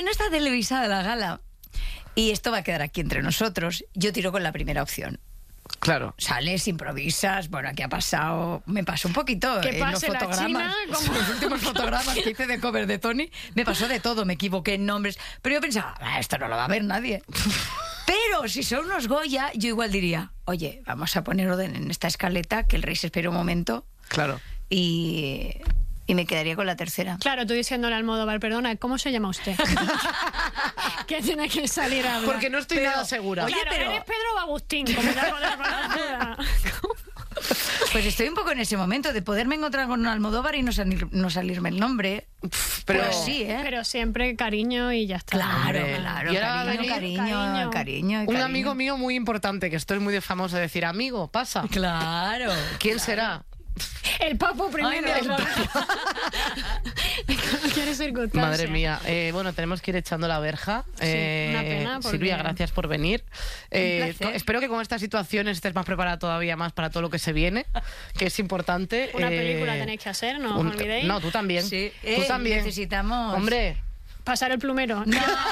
No está televisada la gala y esto va a quedar aquí entre nosotros. Yo tiro con la primera opción. Claro. Sales, improvisas, bueno, aquí ha pasado, me pasó un poquito que en los fotogramas, los últimos fotogramas que hice de cover de Tony, me pasó de todo, me equivoqué en nombres, pero yo pensaba, esto no lo va a ver nadie. Pero si son unos Goya, yo igual diría, oye, vamos a poner orden en esta escaleta, que el rey se espere un momento. Claro. Y me quedaría con la tercera. Claro, tú diciéndole a Almodóvar, perdona, ¿cómo se llama usted? Que tiene que salir a hablar. Porque no estoy nada segura. Oye, claro, eres Pedro o Agustín, como ya con Pues estoy un poco en ese momento de poderme encontrar con un Almodóvar y no salirme el nombre. Pero pues sí, ¿eh? Pero siempre cariño y ya está. Claro, Hombre. claro, Y ahora cariño. Un amigo mío muy importante, que estoy muy de famoso, de decir, amigo, pasa. Claro. ¿Quién será? El Papo primero. Ay, no. No quiere circunstancia. Madre mía. Bueno, tenemos que ir echando la verja. Sí, una pena. Porque... Silvia, gracias por venir. placer. Espero que con estas situaciones estés más preparada todavía más para todo lo que se viene, que es importante. Una película tenéis que hacer, no os olvidéis. No, tú también. Sí. Tú también. Necesitamos... Hombre... Pasar el plumero.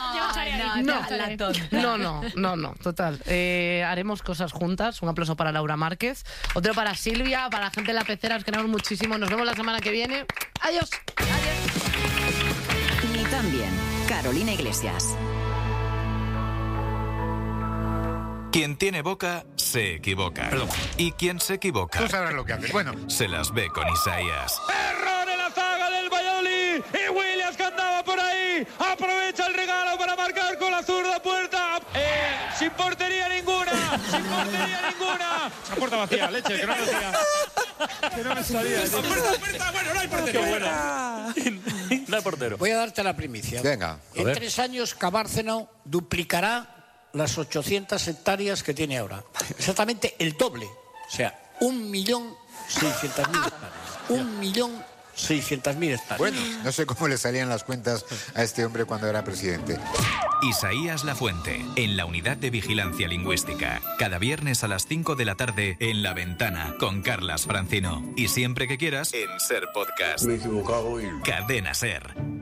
No, total. Haremos cosas juntas. Un aplauso para Laura Márquez. Otro para Silvia, para la gente de la pecera. Os queremos muchísimo. Nos vemos la semana que viene. Adiós. Ni tan bien. Carolina Iglesias. Quien tiene boca, se equivoca. Perdón. Y quien se equivoca, Tú sabrás lo que haces. Bueno, se las ve con Isaías. ¡Error en la zaga del Valladolid! Y Williams, que andaba por ahí, aprovecha el regalo para marcar con la zurda puerta. Sin portería ninguna. La puerta vacía, leche, que no me salía. Que no me salía. Puerta, bueno, no hay portero. No hay portero. Voy a darte la primicia. venga. En 3 años, Cabárceno duplicará las 800 hectáreas que tiene ahora. Exactamente el doble. O sea, 1.600.000 hectáreas. 1.600.000 hectáreas. Bueno, no sé cómo le salían las cuentas a este hombre cuando era presidente. Isaías Lafuente, en la Unidad de Vigilancia Lingüística. Cada viernes a las 5 de la tarde en La Ventana con Carlas Francino. Y siempre que quieras en Ser Podcast. Me he equivocado y... Cadena Ser.